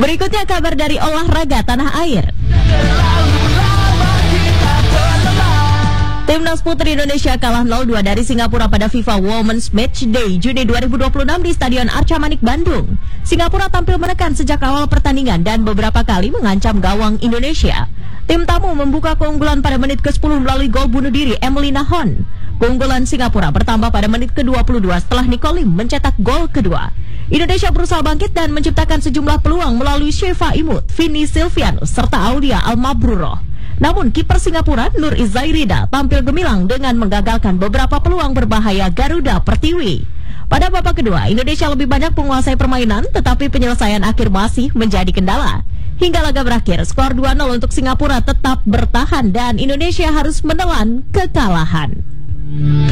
Berikutnya kabar dari olahraga tanah air. Timnas Putri Indonesia kalah 0-2 dari Singapura pada FIFA Women's Match Day Juni 2026 di Stadion Arca Manik, Bandung. Singapura tampil menekan sejak awal pertandingan dan beberapa kali mengancam gawang Indonesia. Tim tamu membuka keunggulan pada menit ke-10 melalui gol bunuh diri Emily Nahon. Keunggulan Singapura bertambah pada menit ke-22 setelah Nicole Lim mencetak gol kedua. Indonesia berusaha bangkit dan menciptakan sejumlah peluang melalui Sheva Imut, Vini Silvianus, serta Aulia Almabruroh. Namun kiper Singapura Nur Izairida tampil gemilang dengan menggagalkan beberapa peluang berbahaya Garuda Pertiwi. Pada babak kedua, Indonesia lebih banyak menguasai permainan, tetapi penyelesaian akhir masih menjadi kendala. Hingga laga berakhir, skor 2-0 untuk Singapura tetap bertahan dan Indonesia harus menelan kekalahan.